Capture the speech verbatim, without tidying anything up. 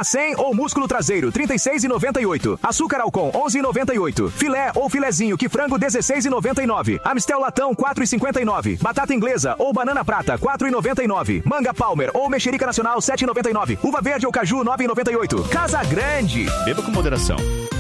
A cem ou músculo traseiro, trinta e seis reais e noventa e oito centavos. Açúcar Alcon, onze reais e noventa e oito centavos. Filé ou filezinho que frango, dezesseis reais e noventa e nove centavos. Amistel latão, quatro reais e cinquenta e nove centavos. Batata inglesa ou banana prata, quatro reais e noventa e nove centavos. Manga Palmer ou mexerica nacional, sete reais e noventa e nove centavos. Uva verde ou caju, nove reais e noventa e oito centavos. Casa Grande. Beba com moderação.